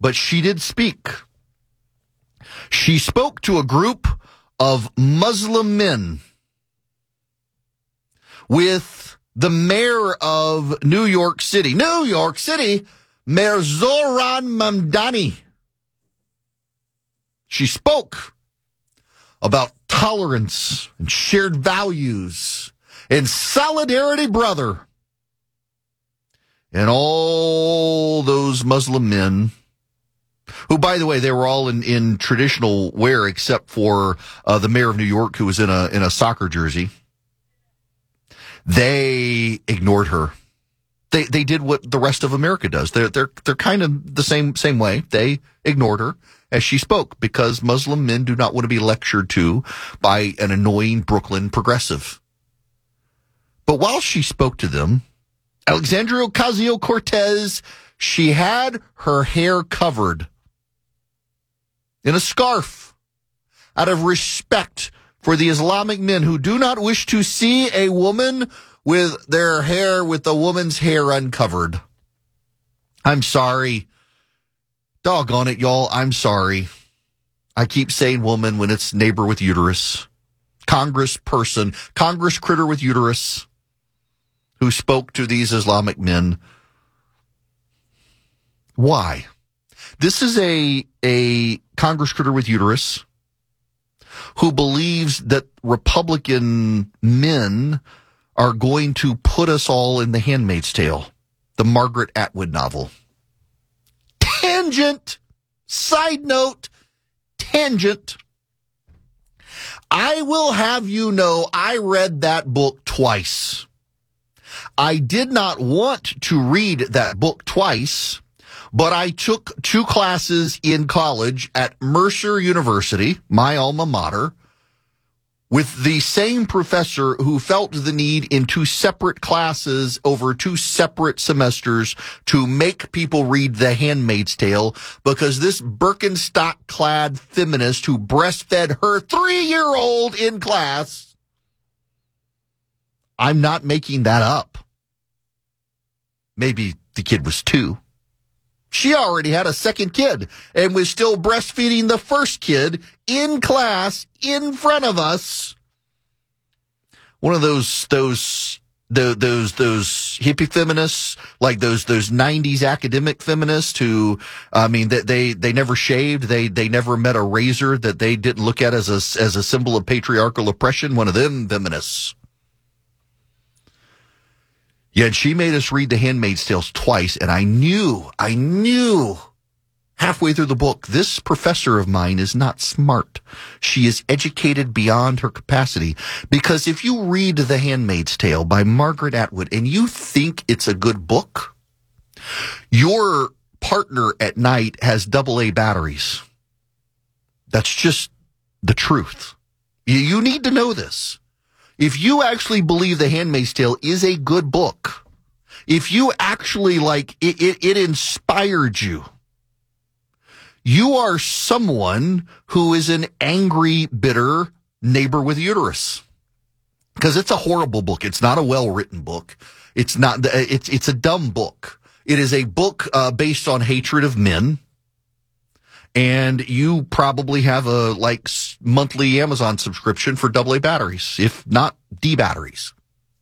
but she did speak. She spoke to a group of Muslim men with the mayor of New York City, Mayor Zohran Mamdani. She spoke about tolerance and shared values and solidarity, brother. And all those Muslim men, who, by the way, they were all in traditional wear except for the mayor of New York, who was in a soccer jersey. They ignored her. They did what the rest of America does. They're kind of the same way. They ignored her as she spoke because Muslim men do not want to be lectured to by an annoying Brooklyn progressive. But while she spoke to them, Alexandria Ocasio-Cortez, she had her hair covered in a scarf out of respect for the Islamic men who do not wish to see a woman with their hair, with a woman's hair uncovered. I'm sorry. Doggone it, y'all. I'm sorry. I keep saying woman when it's neighbor with uterus. Congress critter with uterus who spoke to these Islamic men. Why? This is a Congress critter with uterus who believes that Republican men are going to put us all in The Handmaid's Tale, the Margaret Atwood novel. Tangent. Side note. Tangent. I will have you know I read that book twice. I did not want to read that book twice, but I took 2 classes in college at Mercer University, my alma mater, with the same professor who felt the need in 2 separate classes over 2 separate semesters to make people read The Handmaid's Tale because this Birkenstock-clad feminist who breastfed her 3-year-old in class, I'm not making that up. Maybe the kid was 2. She already had a second kid and was still breastfeeding the first kid in class in front of us. One of those hippie feminists, like those 90s academic feminists who, I mean, they never shaved. They never met a razor that they didn't look at as a symbol of patriarchal oppression. One of them feminists. Yet she made us read The Handmaid's Tale twice, and I knew halfway through the book, this professor of mine is not smart. She is educated beyond her capacity. Because if you read The Handmaid's Tale by Margaret Atwood and you think it's a good book, your partner at night has AA batteries. That's just the truth. You need to know this. If you actually believe The Handmaid's Tale is a good book, if you actually it inspired you, you are someone who is an angry, bitter neighbor with uterus. Because it's a horrible book. It's not a well-written book. It's a dumb book. It is a book based on hatred of men. And you probably have a monthly Amazon subscription for AA batteries, if not D batteries.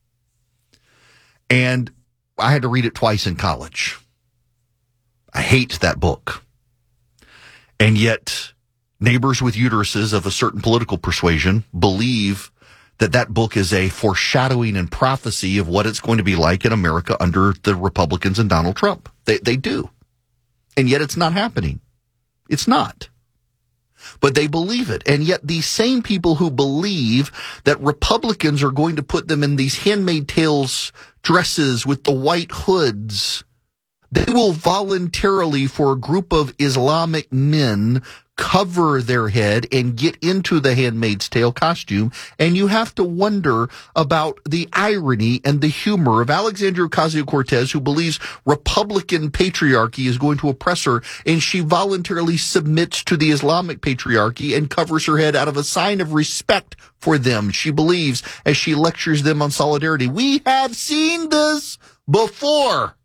And I had to read it twice in college. I hate that book. And yet, neighbors with uteruses of a certain political persuasion believe that book is a foreshadowing and prophecy of what it's going to be like in America under the Republicans and Donald Trump. They do. And yet it's not happening. It's not. But they believe it. And yet these same people who believe that Republicans are going to put them in these Handmaid's Tales dresses with the white hoods, they will voluntarily, for a group of Islamic men, cover their head and get into the Handmaid's Tale costume. And you have to wonder about the irony and the humor of Alexandria Ocasio-Cortez, who believes Republican patriarchy is going to oppress her, and she voluntarily submits to the Islamic patriarchy and covers her head out of a sign of respect for them, she believes, as she lectures them on solidarity. We have seen this before.